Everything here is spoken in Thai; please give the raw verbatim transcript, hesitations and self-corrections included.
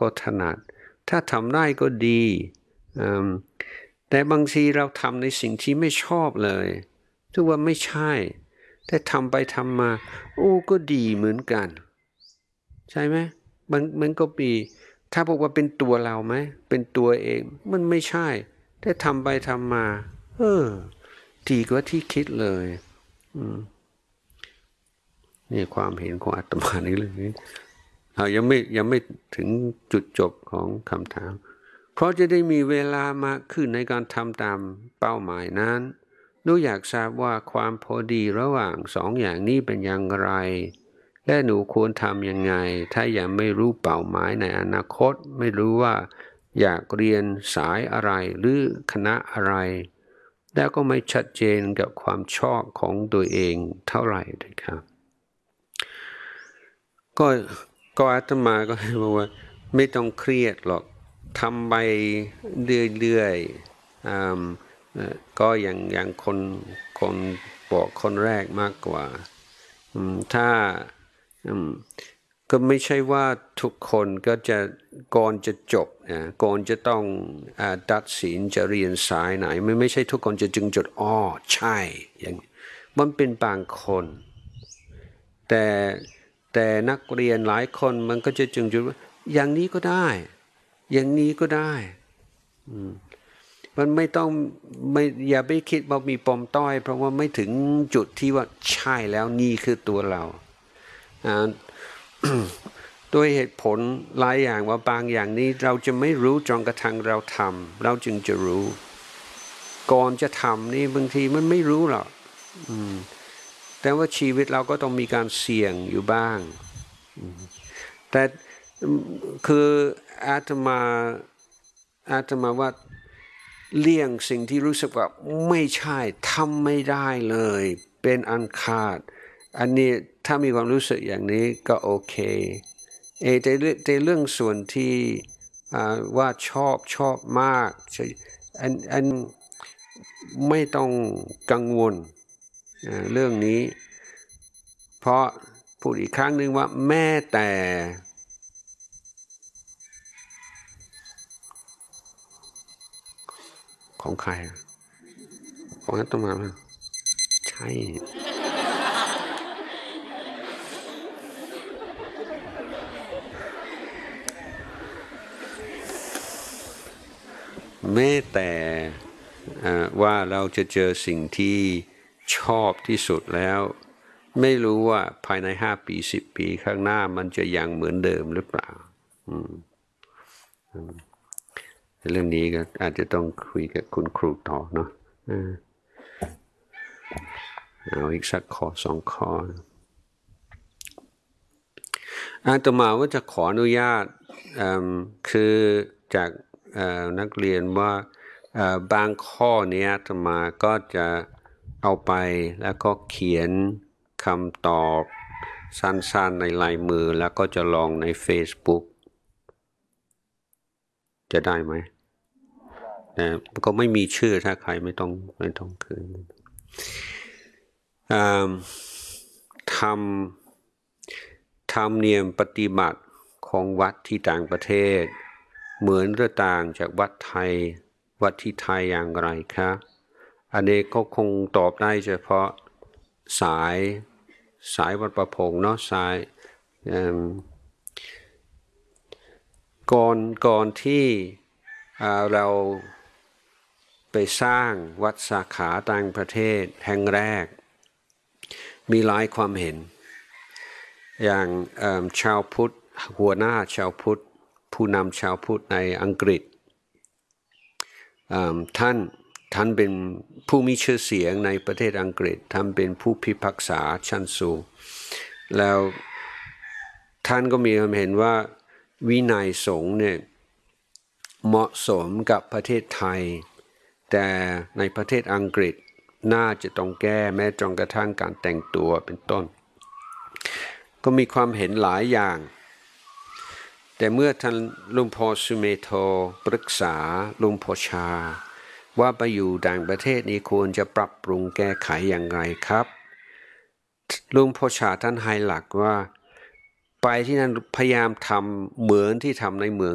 ก็ถนัดถ้าทำได้ก็ดีแต่บางทีเราทำในสิ่งที่ไม่ชอบเลยถือว่าไม่ใช่แต่ทำไปทำมาโอ้ก็ดีเหมือนกันใช่ไหมมันมันก็ปีถ้าบอกว่าเป็นตัวเราไหมเป็นตัวเองมันไม่ใช่แต่ทำไปทำมาเออดีกว่าที่คิดเลยอืมนี่ความเห็นของอาตมาในเรื่องนี้เรายังไม่ยังไม่ถึงจุดจบของคำถามเพราะจะได้มีเวลามากขึ้นในการทำตามเป้าหมายนั้นหนูอยากทราบว่าความพอดีระหว่างสองอย่างนี้เป็นอย่างไรและหนูควรทำยังไงถ้ายังไม่รู้เป้าหมายในอนาคตไม่รู้ว่าอยากเรียนสายอะไรหรือคณะอะไรแล้วก็ไม่ชัดเจนกับความชอบของตัวเองเท่าไหร่นะครับก็ก็อาตมาก็ให้บอกว่าไม่ต้องเครียดหรอกทำไปเรื่อยๆก็อย่างอย่างคนคนบอกคนแรกมากกว่าถ้าก็ไม่ใช่ว่าทุกคนก็จะก่อนจะจบนะก่อนจะต้องตัดสินจะเรียนสายไหนไม่ไม่ใช่ทุกคนจะจึงจดอ้อใช่อย่างมันเป็นบางคนแต่แต่นักเรียนหลายคนมันก็จะจึงจุดว่าอย่างนี้ก็ได้อย่างนี้ก็ได้มันไม่ต้องไม่อย่าไปคิดว่ามีปมต้อยเพราะว่าไม่ถึงจุดที่ว่าใช่แล้วนี่คือตัวเราด้วยเหตุผลหลายอย่างว่าบางอย่างนี้เราจะไม่รู้จนกระทั่งเราทำเราจึงจะรู้ก่อนจะทำนี่บางทีมันไม่รู้หรอกแต่ว่าชีวิตเราก็ต้องมีการเสี่ยงอยู่บ้างแต่คืออาตมาอาตมาว่าเลี่ยงสิ่งที่รู้สึกว่าไม่ใช่ทำไม่ได้เลยเป็นอันขาดอันนี้ถ้ามีความรู้สึกอย่างนี้ก็โอเคเอแต่แต่เรื่องส่วนที่ว่าชอบชอบมากอันอันไม่ต้องกังวลเรื่องนี้เพราะพูดอีกครั้งหนึ่งว่าแม้แต่ของใครของอาตมาใช่แม้แต่ว่าเราจะเจอสิ่งที่ชอบที่สุดแล้วไม่รู้ว่าภายในห้าปีสิบปีข้างหน้ามันจะยังเหมือนเดิมหรือเปล่าเรื่องนี้ก็อาจจะต้องคุยกับคุณครูต่อเนาะเอาอีกสักข้อสองข้ออาตมาว่าจะขออนุญาตคือจากนักเรียนว่าบางข้อนี้อาตมาก็จะเอาไปแล้วก็เขียนคำตอบสั้นๆในลายมือแล้วก็จะลองใน Facebook จะได้ไหมแต่ก็ไม่มีชื่อถ้าใครไม่ต้องไม่ต้องคืนทำทำเนียมปฏิบัติของวัดที่ต่างประเทศเหมือนหรือต่างจากวัดไทยวัดที่ไทยอย่างไรคะอันนี้ก็คงตอบได้เฉพาะสายสายวัดประพงษ์เนาะสายก่อนก่อนที่เราไปสร้างวัดสาขาต่างประเทศแห่งแรกมีหลายความเห็นอย่างชาวพุทธหัวหน้าชาวพุทธผู้นำชาวพุทธในอังกฤษท่านท่านเป็นผู้มีชื่อเสียงในประเทศอังกฤษท่านเป็นผู้พิพากษาชั้นสูงแล้วท่านก็มีความเห็นว่าวินัยสงฆ์เนี่ยเหมาะสมกับประเทศไทยแต่ในประเทศอังกฤษน่าจะต้องแก้แม้จนกระทั่งการแต่งตัวเป็นต้นก็มีความเห็นหลายอย่างแต่เมื่อท่านหลวงพ่อสุเมโธปรึกษาหลวงพ่อชาว่าไปอยู่ต่างประเทศนี้ควรจะปรับปรุงแก้ไขอย่างไรครับหลวงพ่อชาท่านให้หลักว่าไปที่นั่นพยายามทำเหมือนที่ทำในเมือง